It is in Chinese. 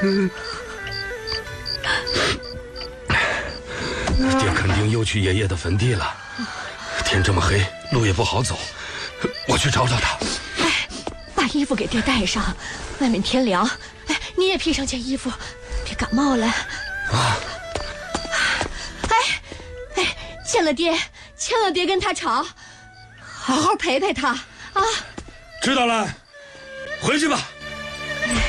爹肯定又去爷爷的坟地了。天这么黑，路也不好走，我去找找他。 哎，把衣服给爹带上，外面天凉。哎，你也披上件衣服，别感冒了。 啊！ 哎，见了爹，千万别跟他吵，好好陪陪他啊！ 知道了，回去吧。